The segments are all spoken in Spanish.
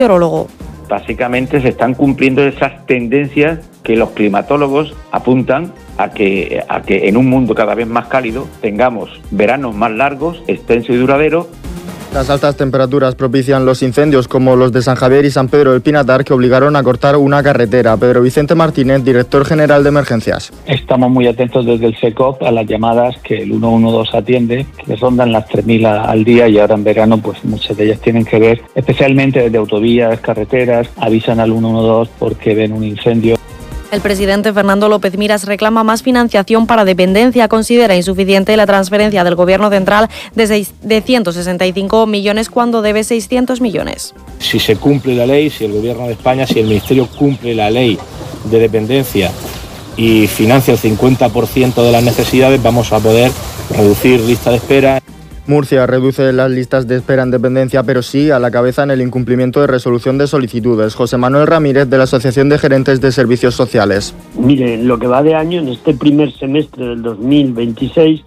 meteorólogo. Básicamente se están cumpliendo esas tendencias que los climatólogos apuntan a que en un mundo cada vez más cálido tengamos veranos más largos, extensos y duraderos. Las altas temperaturas propician los incendios como los de San Javier y San Pedro del Pinatar, que obligaron a cortar una carretera. Pedro Vicente Martínez, director general de emergencias. Estamos muy atentos desde el SECOP a las llamadas que el 112 atiende, que rondan las 3.000 al día, y ahora en verano pues muchas de ellas tienen que ver, especialmente desde autovías, carreteras, avisan al 112 porque ven un incendio. El presidente Fernando López Miras reclama más financiación para dependencia. Considera insuficiente la transferencia del Gobierno central de 165 millones cuando debe 600 millones. Si se cumple la ley, si el Gobierno de España, si el Ministerio cumple la ley de dependencia y financia el 50% de las necesidades, vamos a poder reducir lista de espera. Murcia reduce las listas de espera en dependencia, pero sigue a la cabeza en el incumplimiento de resolución de solicitudes. José Manuel Ramírez, de la Asociación de Gerentes de Servicios Sociales. Mire, lo que va de año, en este primer semestre del 2026,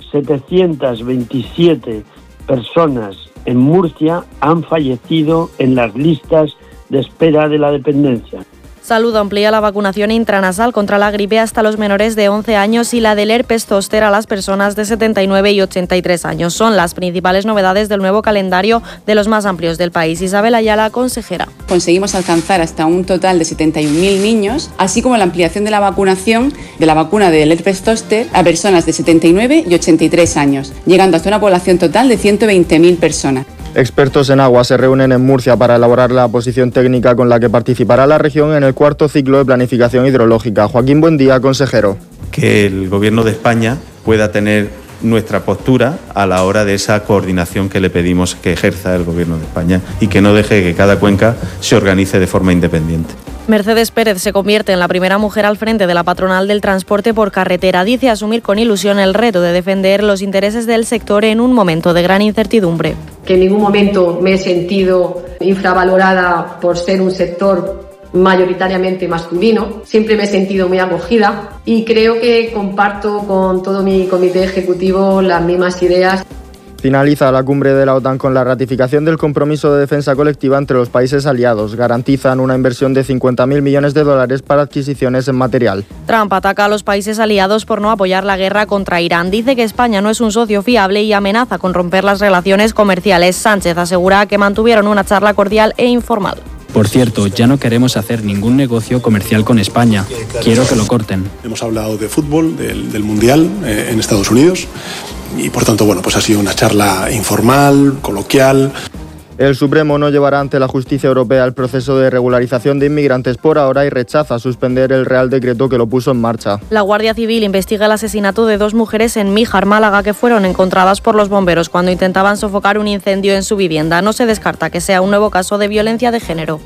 727 personas en Murcia han fallecido en las listas de espera de la dependencia. Salud amplía la vacunación intranasal contra la gripe hasta los menores de 11 años y la del herpes zóster a las personas de 79 y 83 años. Son las principales novedades del nuevo calendario de los más amplios del país. Isabel Ayala, consejera. Conseguimos alcanzar hasta un total de 71.000 niños, así como la ampliación de la vacunación de la vacuna del herpes zóster a personas de 79 y 83 años, llegando hasta una población total de 120.000 personas. Expertos en agua se reúnen en Murcia para elaborar la posición técnica con la que participará la región en el cuarto ciclo de planificación hidrológica. Joaquín Buendía, consejero. Que el Gobierno de España pueda tener nuestra postura a la hora de esa coordinación que le pedimos que ejerza el Gobierno de España y que no deje que cada cuenca se organice de forma independiente. Mercedes Pérez se convierte en la primera mujer al frente de la patronal del transporte por carretera. Dice asumir con ilusión el reto de defender los intereses del sector en un momento de gran incertidumbre. Que en ningún momento me he sentido infravalorada por ser un sector mayoritariamente masculino. Siempre me he sentido muy acogida y creo que comparto con todo mi comité ejecutivo las mismas ideas. Finaliza la cumbre de la OTAN con la ratificación del compromiso de defensa colectiva entre los países aliados. Garantizan una inversión de 50.000 millones de dólares para adquisiciones en material. Trump ataca a los países aliados por no apoyar la guerra contra Irán. Dice que España no es un socio fiable y amenaza con romper las relaciones comerciales. Sánchez asegura que mantuvieron una charla cordial e informal. Por cierto, ya no queremos hacer ningún negocio comercial con España. Quiero que lo corten. Hemos hablado de fútbol, del Mundial en Estados Unidos y por tanto, pues ha sido una charla informal, coloquial. El Supremo no llevará ante la justicia europea el proceso de regularización de inmigrantes por ahora y rechaza suspender el Real Decreto que lo puso en marcha. La Guardia Civil investiga el asesinato de 2 mujeres en Níjar, Málaga, que fueron encontradas por los bomberos cuando intentaban sofocar un incendio en su vivienda. No se descarta que sea un nuevo caso de violencia de género.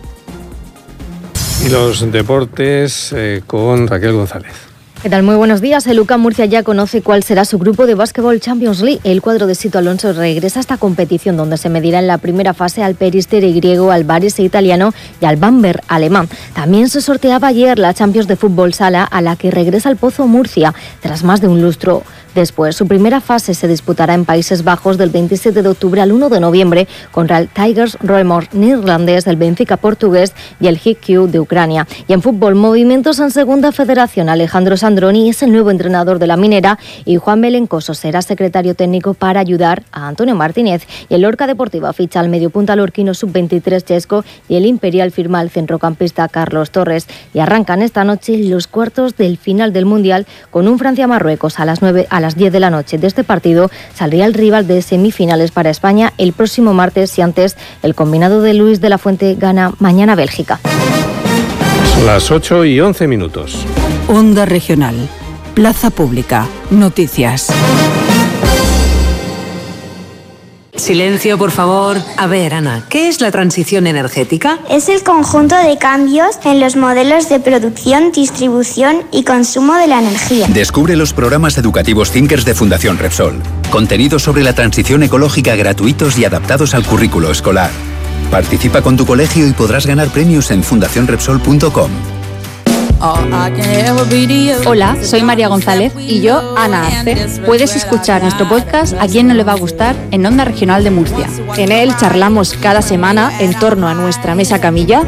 Y los deportes con Raquel González. ¿Qué tal? Muy buenos días. El UCAM Murcia ya conoce cuál será su grupo de Basketball Champions League. El cuadro de Sito Alonso regresa a esta competición donde se medirá en la primera fase al Peristeri griego, al Varese italiano y al Bamberg alemán. También se sorteaba ayer la Champions de Fútbol Sala, a la que regresa el Pozo Murcia tras más de un lustro. Después, su primera fase se disputará en Países Bajos del 27 de octubre al 1 de noviembre contra el Tigers Roermond neerlandés, el Benfica portugués y el HiQ de Ucrania. Y en fútbol, movimientos en Segunda Federación. Alejandro Sandroni es el nuevo entrenador de la Minera y Juan Belencoso será secretario técnico para ayudar a Antonio Martínez. Y el Lorca Deportiva ficha al mediopunta lorquino sub-23 Chesco y el Imperial firma al centrocampista Carlos Torres. Y arrancan esta noche los cuartos del final del Mundial con un Francia-Marruecos a las 10 de la noche. De este partido saldría el rival de semifinales para España el próximo martes, si antes el combinado de Luis de la Fuente gana mañana Bélgica. Son las 8:11. Onda Regional. Plaza Pública. Noticias. Silencio, por favor. A ver, Ana, ¿qué es la transición energética? Es el conjunto de cambios en los modelos de producción, distribución y consumo de la energía. Descubre los programas educativos Thinkers de Fundación Repsol. Contenidos sobre la transición ecológica gratuitos y adaptados al currículo escolar. Participa con tu colegio y podrás ganar premios en fundacionrepsol.com. Hola, soy María González y yo, Ana Arce. Puedes escuchar nuestro podcast A Quién No Le Va a Gustar en Onda Regional de Murcia. En él charlamos cada semana en torno a nuestra mesa camilla